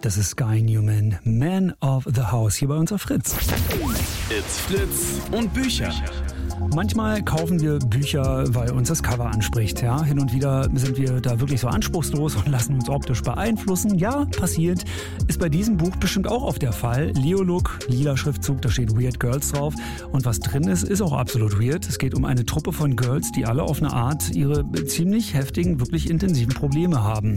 Das ist Guy Newman, Man of the House, hier bei uns auf Fritz. It's Fritz und Bücher. Manchmal kaufen wir Bücher, weil uns das Cover anspricht. Ja? Hin und wieder sind wir da wirklich so anspruchslos und lassen uns optisch beeinflussen. Ja, passiert. Ist bei diesem Buch bestimmt auch oft der Fall. Leo-Look, lila Schriftzug, da steht Weird Girls drauf. Und was drin ist auch absolut weird. Es geht um eine Truppe von Girls, die alle auf eine Art ihre ziemlich heftigen, wirklich intensiven Probleme haben.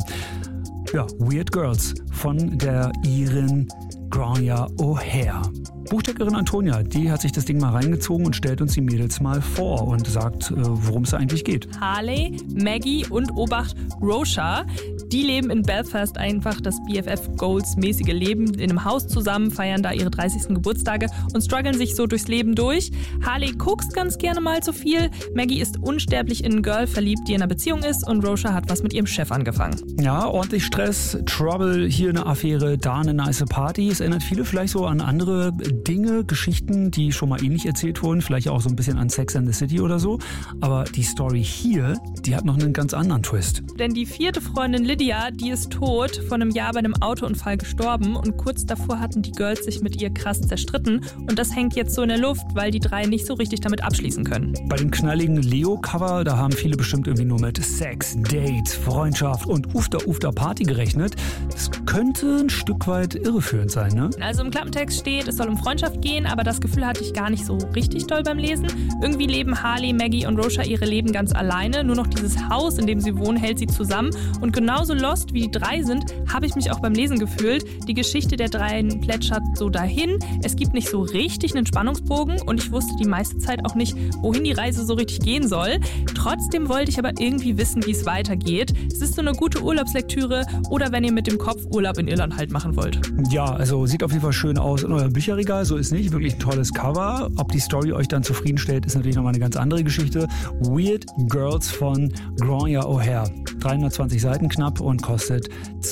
Ja, Weird Girls von der Irin Grania O'Hare. Buchdeckerin Antonia, die hat sich das Ding mal reingezogen und stellt uns die Mädels mal vor und sagt, worum es eigentlich geht. Harley, Maggie und Obacht Rosha, die leben in Belfast einfach das BFF-Goals-mäßige Leben in einem Haus zusammen, feiern da ihre 30. Geburtstage und strugglen sich so durchs Leben durch. Harley kokst ganz gerne mal zu viel, Maggie ist unsterblich in ein Girl verliebt, die in einer Beziehung ist und Rosha hat was mit ihrem Chef angefangen. Ja, ordentlich Stress, Trouble, hier eine Affäre, da eine nice Party. Es erinnert viele vielleicht so an andere Dinge, Geschichten, die schon mal ähnlich erzählt wurden, vielleicht auch so ein bisschen an Sex and the City oder so. Aber die Story hier, die hat noch einen ganz anderen Twist. Denn die 4. Freundin Lydia, die ist tot, vor einem Jahr bei einem Autounfall gestorben und kurz davor hatten die Girls sich mit ihr krass zerstritten und das hängt jetzt so in der Luft, weil die 3 nicht so richtig damit abschließen können. Bei dem knalligen Leo-Cover, da haben viele bestimmt irgendwie nur mit Sex, Dates, Freundschaft und Ufter Party gerechnet. Das könnte ein Stück weit irreführend sein, ne? Also im Klappentext steht, es soll um Freundschaft gehen, aber das Gefühl hatte ich gar nicht so richtig toll beim Lesen. Irgendwie leben Harley, Maggie und Rosha ihre Leben ganz alleine. Nur noch dieses Haus, in dem sie wohnen, hält sie zusammen. Und genauso lost wie die 3 sind, habe ich mich auch beim Lesen gefühlt. Die Geschichte der 3 plätschert so dahin. Es gibt nicht so richtig einen Spannungsbogen und ich wusste die meiste Zeit auch nicht, wohin die Reise so richtig gehen soll. Trotzdem wollte ich aber irgendwie wissen, wie es weitergeht. Es ist so eine gute Urlaubslektüre oder wenn ihr mit dem Kopf Urlaub in Irland halt machen wollt. Ja, also sieht auf jeden Fall schön aus in eurem Bücherregal, so ist nicht. Wirklich ein tolles Cover. Ob die Story euch dann zufriedenstellt, ist natürlich nochmal eine ganz andere Geschichte. Weird Girls von Grania O'Hare. 320 Seiten knapp und kostet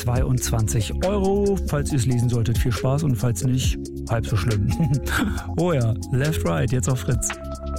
22 €. Falls ihr es lesen solltet, viel Spaß und falls nicht, halb so schlimm. Oh ja, Left Right, jetzt auf Fritz.